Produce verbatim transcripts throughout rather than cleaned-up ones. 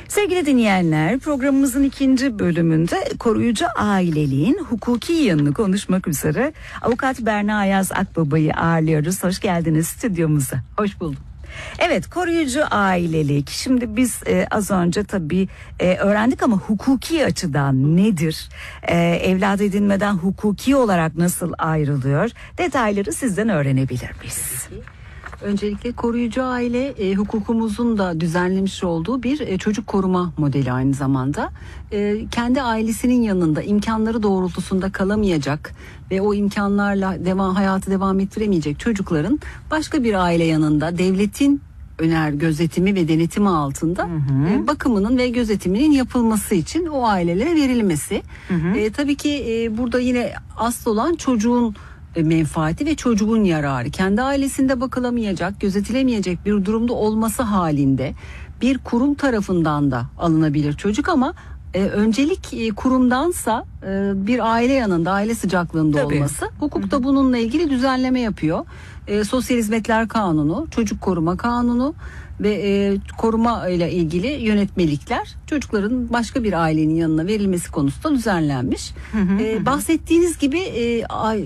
Sevgili dinleyenler, programımızın ikinci bölümünde koruyucu aileliğin hukuki yanını konuşmak üzere Avukat Berna Ayaz Akbaba'yı ağırlıyoruz. Hoş geldiniz stüdyomuza. Hoş buldum. Evet, koruyucu ailelik. Şimdi biz e, az önce tabii e, öğrendik ama hukuki açıdan nedir? E, evlat edinmeden hukuki olarak nasıl ayrılıyor? Detayları sizden öğrenebilir miyiz? Öncelikle koruyucu aile e, hukukumuzun da düzenlemiş olduğu bir e, çocuk koruma modeli aynı zamanda. E, kendi ailesinin yanında imkanları doğrultusunda kalamayacak ve o imkanlarla devam, hayatı devam ettiremeyecek çocukların başka bir aile yanında devletin öner gözetimi ve denetimi altında hı hı. E, bakımının ve gözetiminin yapılması için o ailelere verilmesi. Hı hı. E, tabii ki e, burada yine asıl olan çocuğun menfaati ve çocuğun yararı. Kendi ailesinde bakılamayacak, gözetilemeyecek bir durumda olması halinde bir kurum tarafından da alınabilir çocuk ama e, öncelik e, kurumdansa e, bir aile yanında, aile sıcaklığında Tabii. olması. Hukuk da bununla ilgili düzenleme yapıyor. E, Sosyal Hizmetler Kanunu, Çocuk Koruma Kanunu ve e, koruma ile ilgili yönetmelikler çocukların başka bir ailenin yanına verilmesi konusunda düzenlenmiş. Hı hı, e, bahsettiğiniz gibi e,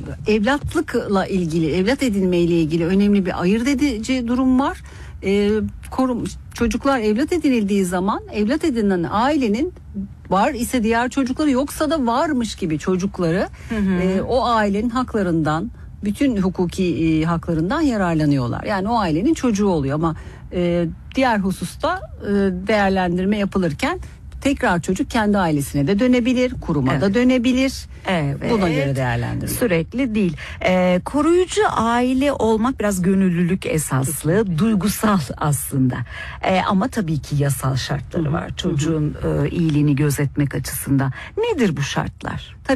evlatlıkla ilgili, evlat edinme ile ilgili önemli bir ayırt edici durum var. E, korum, çocuklar evlat edinildiği zaman evlat edinilen ailenin var ise diğer çocukları, yoksa da varmış gibi çocukları hı hı. E, o ailenin haklarından, bütün hukuki e, haklarından yararlanıyorlar. Yani o ailenin çocuğu oluyor ama e, diğer hususta e, değerlendirme yapılırken tekrar çocuk kendi ailesine de dönebilir, kuruma evet. da dönebilir. Evet. Buna göre değerlendirilir. Sürekli değil. Ee, koruyucu aile olmak biraz gönüllülük esaslı, Kesinlikle. duygusal aslında. Ee, ama tabii ki yasal şartları Hı-hı. var çocuğun Hı-hı. e, iyiliğini gözetmek açısından. Nedir bu şartlar? Tabii